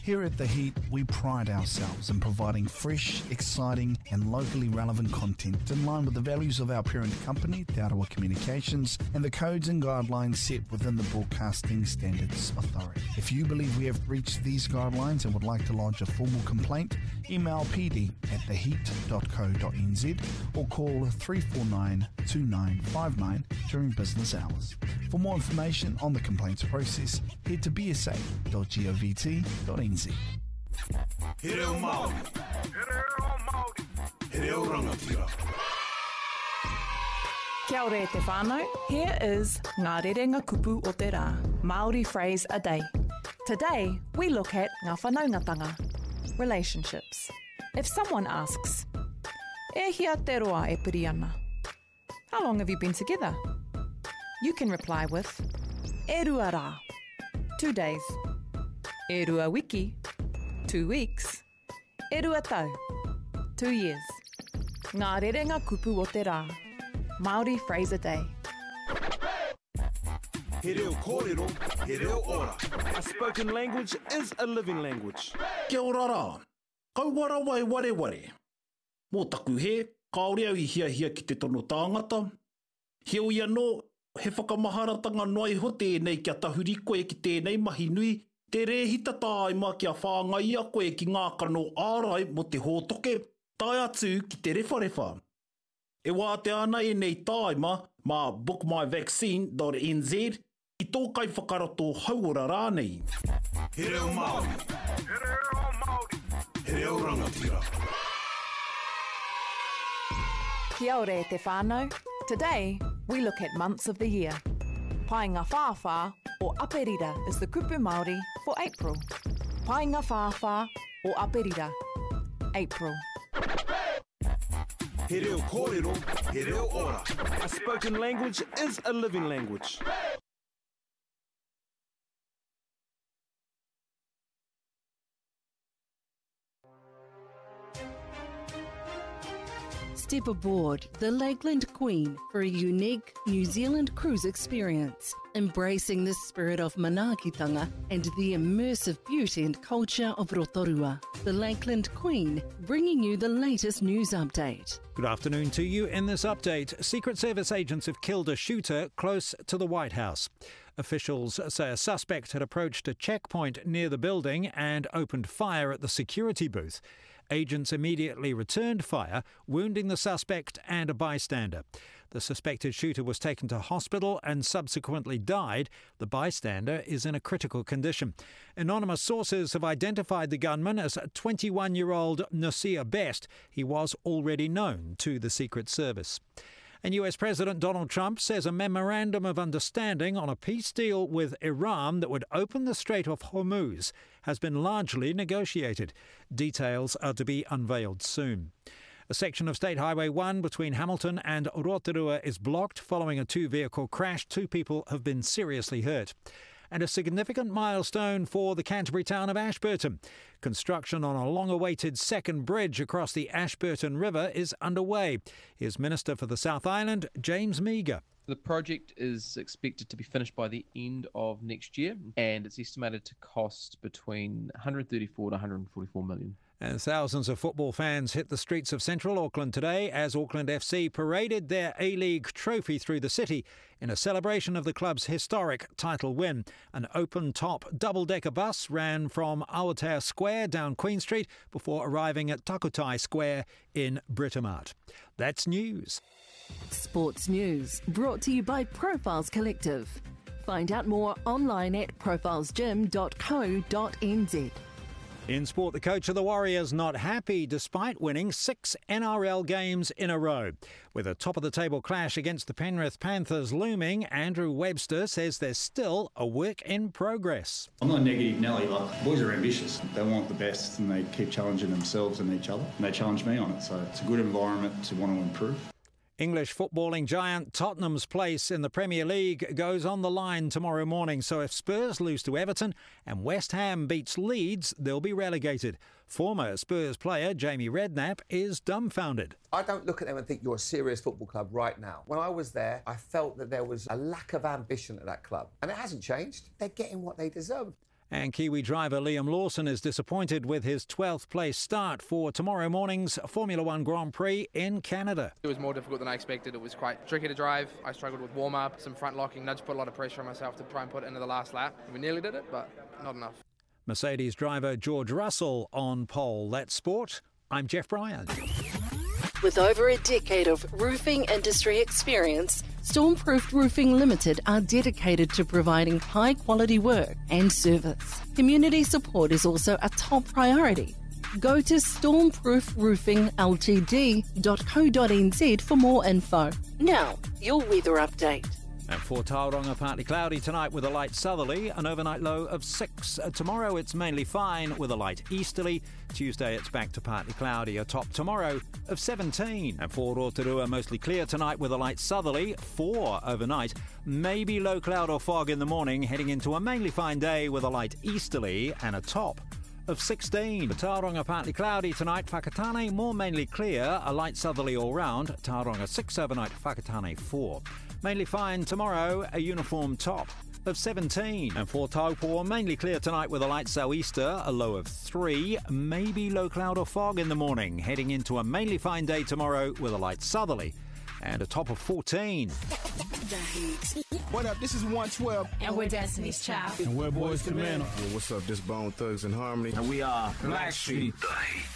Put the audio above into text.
Here at The Heat, we pride ourselves in providing fresh, exciting and locally relevant content in line with the values of our parent company, Te Arawa Communications, and the codes and guidelines set within the Broadcasting Standards Authority. If you believe we have breached these guidelines and would like to lodge a formal complaint, email pd@theheat.co.nz or call 349-2959 during business hours. For more information on the complaints process, head to bsa.govt.nz. He reo Māori. He reo rangatira. Kia ora e te whānau. Here is Ngā Rerenga Kupu o te Rā, Māori phrase a day. Today, we look at ngā whanaungatanga, relationships. If someone asks, e hia te roa e piri ana? How long have you been together? You can reply with, e rua rā, 2 days. E rua wiki, 2 weeks. E rua tau, 2 years. Ngā Rerenga Kupu o te Rā, Māori phrase a day. He reo kōrero, he reo ora. A spoken language is a living language. Kia ora rā, kauwara wai ware. Mō taku he, kaore au I hia ki te tono tāngata. He ui anō, he whakamaharatanga noai hote nei kia tahuri koe ki tēnei mahi nui, te rehita tāima kia whāngai a koe ki ngā kano ārai mo te hōtoke, tai atu ki te rewharewa. E wā te ana e nei tāima mā bookmyvaccine.nz I tō kai whakarato hauora rānei. He reo Māori. He reo rangatira. Kia ora e te whānau. Today, we look at months of the year. Painga whāwhā or aperira is the kupu Māori for April. Painga whāwhā or aperira, April. He reo kōrero, he reo ora. A spoken language is a living language. Step aboard the Lakeland Queen for a unique New Zealand cruise experience, embracing the spirit of manaakitanga and the immersive beauty and culture of Rotorua. The Lakeland Queen, bringing you the latest news update. Good afternoon to you. In this update, Secret Service agents have killed a shooter close to the White House. Officials say a suspect had approached a checkpoint near the building and opened fire at the security booth. Agents immediately returned fire, wounding the suspect and a bystander. The suspected shooter was taken to hospital and subsequently died. The bystander is in a critical condition. Anonymous sources have identified the gunman as 21-year-old Nasir Best. He was already known to the Secret Service. And US President Donald Trump says a memorandum of understanding on a peace deal with Iran that would open the Strait of Hormuz has been largely negotiated. Details are to be unveiled soon. A section of State Highway 1 between Hamilton and Rotorua is blocked following a two-vehicle crash. 2 people have been seriously hurt. And a significant milestone for the Canterbury town of Ashburton. Construction on a long-awaited second bridge across the Ashburton River is underway. Here's Minister for the South Island, James Meagher. The project is expected to be finished by the end of next year, and it's estimated to cost between 134 to 144 million. And thousands of football fans hit the streets of central Auckland today as Auckland FC paraded their A-League trophy through the city in a celebration of the club's historic title win. An open-top double-decker bus ran from Awatea Square down Queen Street before arriving at Takutai Square in Britomart. That's news. Sports news brought to you by Profiles Collective. Find out more online at profilesgym.co.nz. In sport, the coach of the Warriors not happy despite winning 6 NRL games in a row. With a top-of-the-table clash against the Penrith Panthers looming, Andrew Webster says there's still a work in progress. I'm not negative Nelly, like, boys are ambitious. They want the best and they keep challenging themselves and each other. And they challenge me on it, so it's a good environment to want to improve. English footballing giant Tottenham's place in the Premier League goes on the line tomorrow morning. So if Spurs lose to Everton and West Ham beats Leeds, they'll be relegated. Former Spurs player Jamie Redknapp is dumbfounded. I don't look at them and think you're a serious football club right now. When I was there, I felt that there was a lack of ambition at that club. And it hasn't changed. They're getting what they deserve. And Kiwi driver Liam Lawson is disappointed with his 12th place start for tomorrow morning's Formula One Grand Prix in Canada. It was more difficult than I expected. It was quite tricky to drive. I struggled with warm-up, some front locking nudge, put a lot of pressure on myself to try and put it into the last lap. We nearly did it, but not enough. Mercedes driver George Russell on pole. That's sport. I'm Jeff Bryan. With over a decade of roofing industry experience, Stormproofed Roofing Limited are dedicated to providing high-quality work and service. Community support is also a top priority. Go to stormproofroofingltd.co.nz for more info. Now, your weather update. And for Tauranga, partly cloudy tonight with a light southerly, an overnight low of 6. Tomorrow it's mainly fine with a light easterly. Tuesday it's back to partly cloudy, a top tomorrow of 17. And for Rotorua, mostly clear tonight with a light southerly, 4 overnight. Maybe low cloud or fog in the morning, heading into a mainly fine day with a light easterly and a top of 16. Tauranga partly cloudy tonight, Whakatane more mainly clear, a light southerly all round. Tauranga 6 overnight, Whakatane 4. Mainly fine tomorrow, a uniform top of 17. And for Taupo, mainly clear tonight with a light sou'easter, a low of 3. Maybe low cloud or fog in the morning, heading into a mainly fine day tomorrow with a light southerly and a top of 14. What up? This is 112. And we're Destiny's Child. And we're Boys to Men. What's up? This Bone Thugs and Harmony. And we are Blackstreet.